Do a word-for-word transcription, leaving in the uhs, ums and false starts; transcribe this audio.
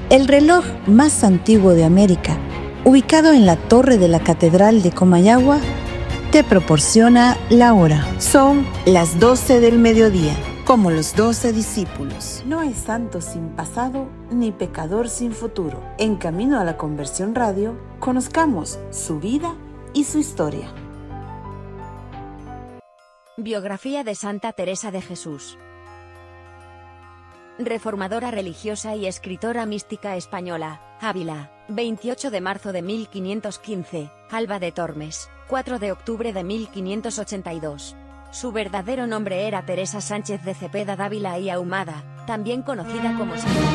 El reloj más antiguo de América, ubicado en la torre de la Catedral de Comayagua, te proporciona la hora. Son las doce del mediodía, como los doce discípulos. No hay santo sin pasado, ni pecador sin futuro. En Camino a la Conversión Radio, conozcamos su vida y su historia. Biografía de Santa Teresa de Jesús. Reformadora religiosa y escritora mística española, Ávila, veintiocho de marzo de mil quinientos quince, Alba de Tormes, cuatro de octubre de mil quinientos ochenta y dos. Su verdadero nombre era Teresa Sánchez de Cepeda Dávila y Ahumada, también conocida como Santa